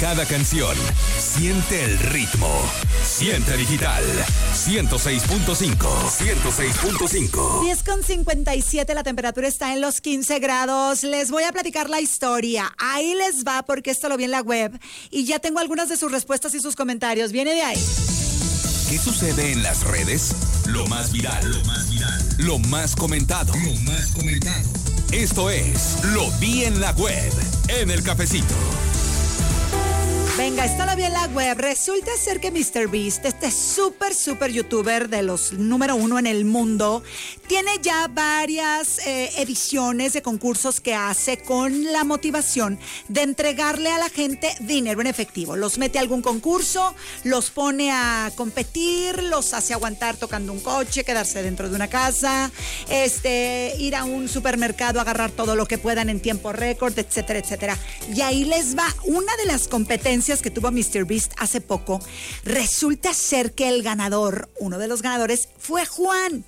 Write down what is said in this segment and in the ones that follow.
cada canción. Siente el ritmo. Siente digital. 106.5. 106.5. 10:57, la temperatura está en los 15 grados. Les voy a platicar la historia. Ahí les va, porque esto lo vi en la web. Y ya tengo algunas de sus respuestas y sus comentarios. Viene de ahí. ¿Qué sucede en las redes? Lo más viral. Lo más comentado. Esto es Lo Vi en la Web, en el cafecito. Venga, esto lo vi en la web. Resulta ser que MrBeast, este súper youtuber de los número 1 en el mundo, tiene ya varias ediciones de concursos que hace con la motivación de entregarle a la gente dinero en efectivo. Los mete a algún concurso, los pone a competir, los hace aguantar tocando un coche, quedarse dentro de una casa, ir a un supermercado, agarrar todo lo que puedan en tiempo récord, etcétera, etcétera. Y ahí les va una de las competencias que tuvo MrBeast hace poco. Resulta ser que el ganador, uno de los ganadores, fue Juan,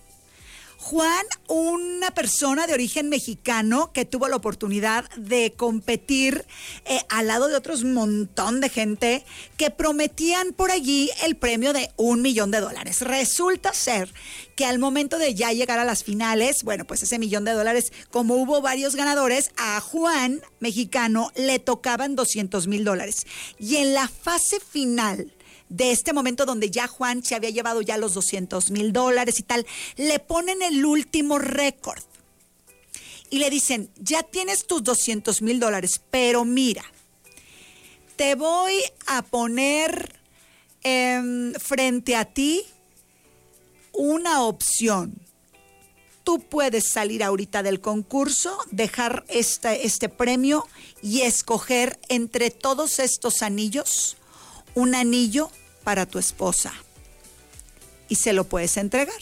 una persona de origen mexicano que tuvo la oportunidad de competir al lado de otros montón de gente que prometían por allí el premio de $1 millón. Resulta ser que al momento de ya llegar a las finales, bueno, pues ese $1 millón, como hubo varios ganadores, a Juan, mexicano, le tocaban $200,000. Y en la fase final de este momento donde ya Juan se había llevado ya los $200,000 y tal, le ponen el último récord y le dicen, ya tienes tus $200,000, pero mira, te voy a poner frente a ti una opción. Tú puedes salir ahorita del concurso, dejar este premio y escoger entre todos estos anillos un anillo para tu esposa y se lo puedes entregar.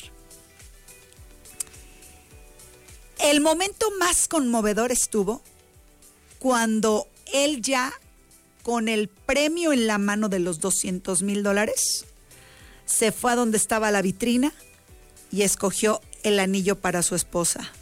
El momento más conmovedor estuvo cuando él ya con el premio en la mano de los $200,000 se fue a donde estaba la vitrina y escogió el anillo para su esposa.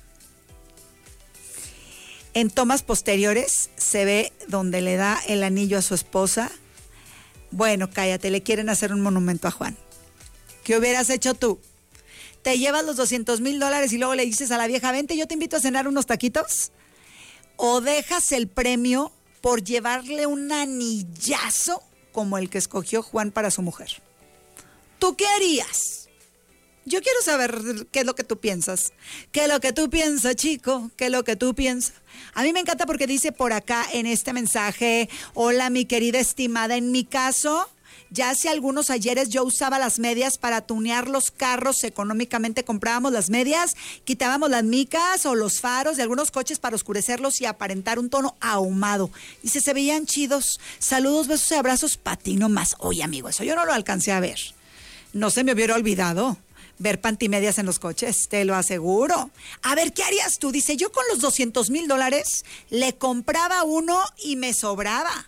En tomas posteriores se ve donde le da el anillo a su esposa. Bueno, cállate, le quieren hacer un monumento a Juan. ¿Qué hubieras hecho tú? ¿Te llevas los $200,000 y luego le dices a la vieja, vente, yo te invito a cenar unos taquitos? ¿O dejas el premio por llevarle un anillazo como el que escogió Juan para su mujer? ¿Tú qué harías? Yo quiero saber qué es lo que tú piensas. ¿Qué es lo que tú piensas, chico? ¿Qué es lo que tú piensas? A mí me encanta porque dice por acá en este mensaje, hola mi querida estimada, en mi caso, ya hace algunos ayeres yo usaba las medias para tunear los carros, económicamente comprábamos las medias, quitábamos las micas o los faros de algunos coches para oscurecerlos y aparentar un tono ahumado. Dice, se veían chidos. Saludos, besos y abrazos, patino más. Oye amigo, eso yo no lo alcancé a ver. No se me hubiera olvidado ver pantimedias en los coches, te lo aseguro. A ver, ¿qué harías tú? Dice, yo con los $200,000 le compraba uno y me sobraba.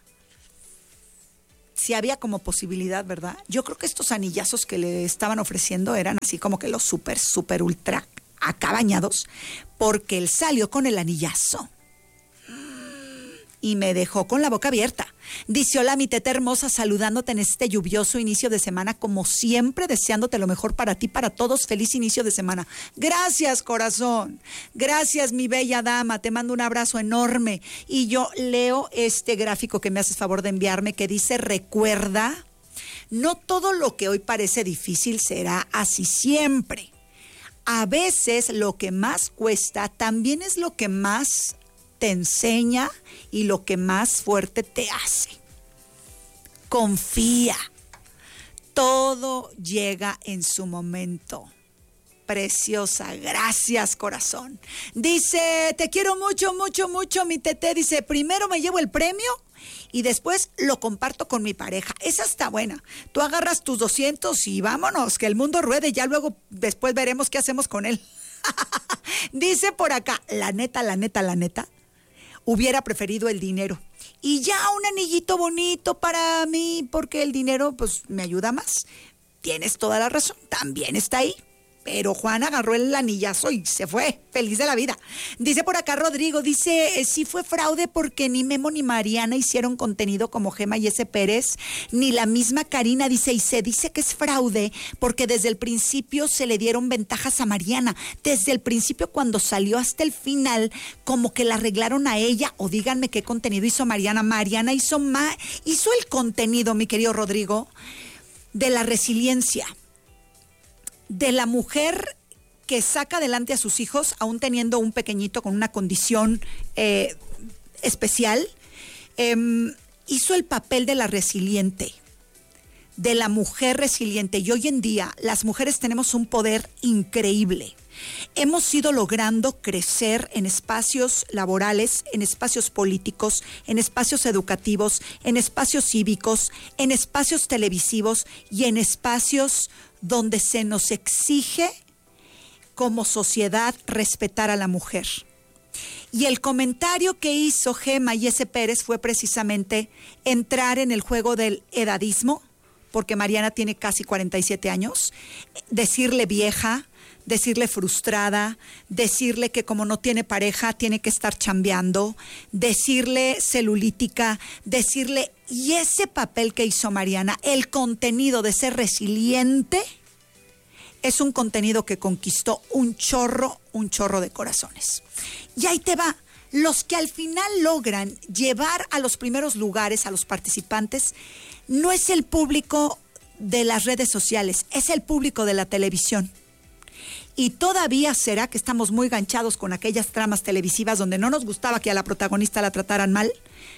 Si había como posibilidad, ¿verdad? Yo creo que estos anillazos que le estaban ofreciendo eran así como que los súper ultra acabañados, porque él salió con el anillazo y me dejó con la boca abierta. Dice, hola mi teta hermosa, saludándote en este lluvioso inicio de semana, como siempre, deseándote lo mejor para ti, para todos, feliz inicio de semana. Gracias, corazón. Gracias, mi bella dama, te mando un abrazo enorme. Y yo leo este gráfico que me haces favor de enviarme, que dice, recuerda, no todo lo que hoy parece difícil será así siempre. A veces lo que más cuesta también es lo que más te enseña y lo que más fuerte te hace. Confía. Todo llega en su momento. Preciosa, gracias corazón. Dice, te quiero mucho, mi tete. Dice, primero me llevo el premio y después lo comparto con mi pareja. Esa está buena. Tú agarras tus 200 y vámonos, que el mundo ruede. Ya luego, después veremos qué hacemos con él. Dice por acá, la neta, hubiera preferido el dinero. Y ya un anillito bonito para mí, porque el dinero, pues, me ayuda más. Tienes toda la razón, también está ahí. pero Juan agarró el anillazo y se fue, feliz de la vida. Dice por acá Rodrigo, dice, sí fue fraude porque ni Memo ni Mariana hicieron contenido como Gema y ese Pérez, ni la misma Karina, dice, y se dice que es fraude porque desde el principio se le dieron ventajas a Mariana, desde el principio cuando salió hasta el final, como que la arreglaron a ella, o díganme qué contenido hizo Mariana. Mariana hizo el contenido, mi querido Rodrigo, de la resiliencia, de la mujer que saca adelante a sus hijos, aún teniendo un pequeñito con una condición especial, hizo el papel de la resiliente, de la mujer resiliente. Y hoy en día las mujeres tenemos un poder increíble. Hemos ido logrando crecer en espacios laborales, en espacios políticos, en espacios educativos, en espacios cívicos, en espacios televisivos y en espacios donde se nos exige como sociedad respetar a la mujer. Y el comentario que hizo Gema y ese Pérez fue precisamente entrar en el juego del edadismo, porque Mariana tiene casi 47 años, decirle vieja, decirle frustrada, decirle que como no tiene pareja tiene que estar chambeando, decirle celulítica, decirle, y ese papel que hizo Mariana, el contenido de ser resiliente, es un contenido que conquistó un chorro de corazones. Y ahí te va, los que al final logran llevar a los primeros lugares a los participantes, no es el público de las redes sociales, es el público de la televisión. Y todavía será que estamos muy ganchados con aquellas tramas televisivas donde no nos gustaba que a la protagonista la trataran mal.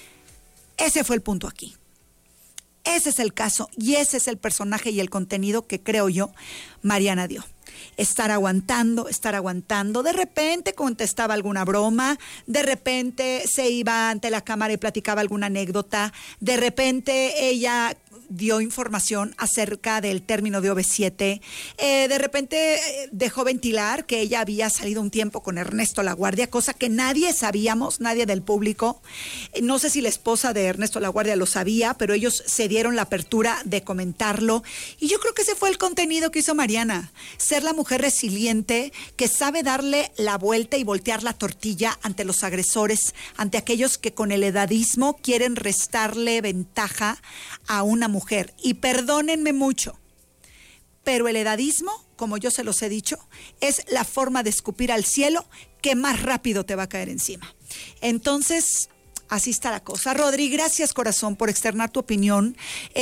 Ese fue el punto aquí. Ese es el caso y ese es el personaje y el contenido que creo yo Mariana dio. Estar aguantando, de repente contestaba alguna broma, de repente se iba ante la cámara y platicaba alguna anécdota, de repente ella dio información acerca del término de OV7, de repente dejó ventilar que ella había salido un tiempo con Ernesto Laguardia, cosa que nadie sabíamos, nadie del público, no sé si la esposa de Ernesto Laguardia lo sabía, pero ellos se dieron la apertura de comentarlo, y yo creo que ese fue el contenido que hizo Mariana, ser la mujer resiliente que sabe darle la vuelta y voltear la tortilla ante los agresores, ante aquellos que con el edadismo quieren restarle ventaja a una mujer. Y perdónenme mucho, pero el edadismo, como yo se los he dicho, es la forma de escupir al cielo que más rápido te va a caer encima. Entonces, así está la cosa. Rodri, gracias corazón por externar tu opinión.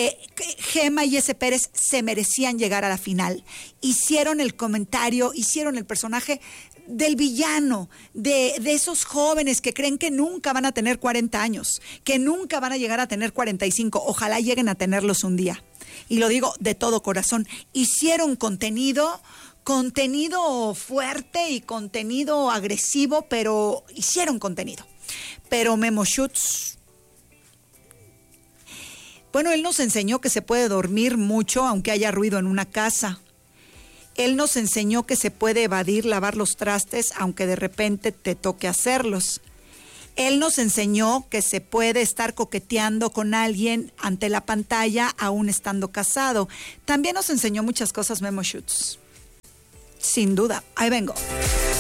Gema y ese Pérez se merecían llegar a la final. Hicieron el comentario, hicieron el personaje del villano, de esos jóvenes que creen que nunca van a tener 40 años, que nunca van a llegar a tener 45. Ojalá lleguen a tenerlos un día. Y lo digo de todo corazón. Hicieron contenido fuerte y contenido agresivo, pero hicieron contenido. Pero Memo Schutz, bueno, él nos enseñó que se puede dormir mucho aunque haya ruido en una casa. Él nos enseñó que se puede evadir lavar los trastes aunque de repente te toque hacerlos. Él nos enseñó que se puede estar coqueteando con alguien ante la pantalla aún estando casado. También nos enseñó muchas cosas Memo Schutz. Sin duda, ahí vengo.